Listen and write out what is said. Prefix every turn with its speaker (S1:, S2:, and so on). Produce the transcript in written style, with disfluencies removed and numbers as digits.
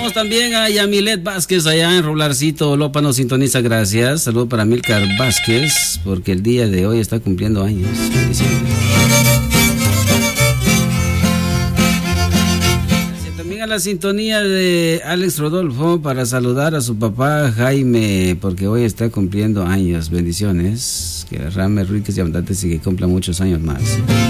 S1: Saludamos también a Yamilet Vázquez allá en Roblarcito, Lopa nos sintoniza, gracias. Saludo para Milcar Vázquez, porque el día de hoy está cumpliendo años. También a la sintonía de Alex Rodolfo para saludar a su papá Jaime, porque hoy está cumpliendo años. Bendiciones. Que Rame Ruiz y que cumpla muchos años más.